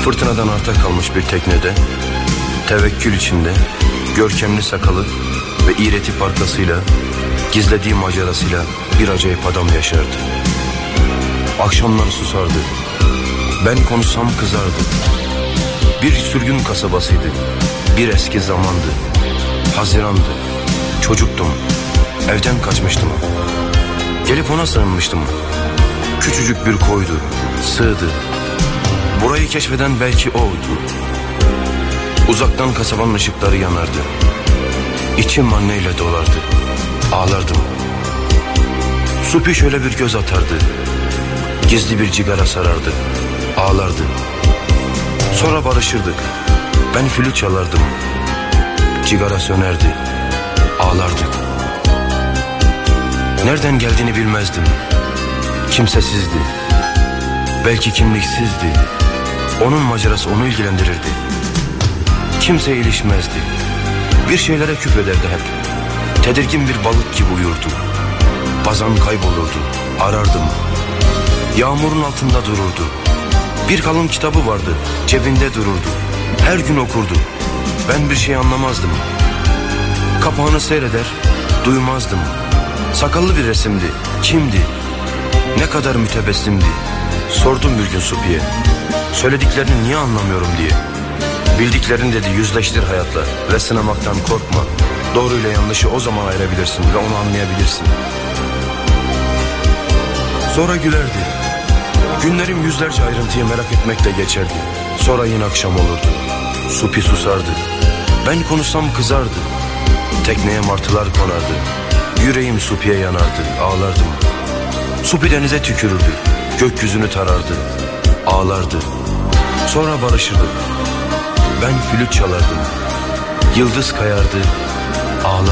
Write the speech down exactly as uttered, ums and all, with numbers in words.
Fırtınadan arta kalmış bir teknede, tevekkül içinde, görkemli sakalı ve iğreti parkasıyla, gizlediği macerasıyla bir acayip adam yaşardı. Akşamları susardı. Ben konuşsam kızardı. Bir sürgün kasabasıydı. Bir eski zamandı. Hazirandı. Çocuktum. Evden kaçmıştım. Gelip ona sığınmıştım. Küçücük bir koydu. Sığdı. Burayı keşfeden belki oydu. Uzaktan kasabanın ışıkları yanardı. İçim anneyle dolardı. Ağlardım. Supi şöyle bir göz atardı. Gizli bir cigara sarardı. Ağlardı. Sonra barışırdık. Ben flüt çalardım. Cigara sönerdi. Ağlardık. Nereden geldiğini bilmezdim. Kimsesizdi. Belki kimliksizdi. Onun macerası onu ilgilendirirdi. Kimse ilişmezdi. Bir şeylere küfrederdi hep. Tedirgin bir balık gibi uyurdu. Bazen kaybolurdu. Arardım. Yağmurun altında dururdu. Bir kalın kitabı vardı. Cebinde dururdu. Her gün okurdu. Ben bir şey anlamazdım. Kapağını seyreder, duymazdım. Sakallı bir resimdi. Kimdi? Ne kadar mütebessimdi. Sordum bir gün Supi'ye. Söylediklerini niye anlamıyorum diye. Bildiklerini dedi, yüzleştir hayatla ve sınamaktan korkma. Doğruyla yanlışı o zaman ayırabilirsin ve onu anlayabilirsin. Sonra gülerdi. Günlerim yüzlerce ayrıntıyı merak etmekle geçerdi. Sonra yine akşam olurdu. Supi susardı. Ben konuşsam kızardı. Tekneye martılar konardı. Yüreğim Supi'ye yanardı. Ağlardım. Supi denize tükürürdü. Gökyüzünü tarardı. Ağlardı. Sonra barışırdık. Ben flüt çalardım. Yıldız kayardı. Ağlardı.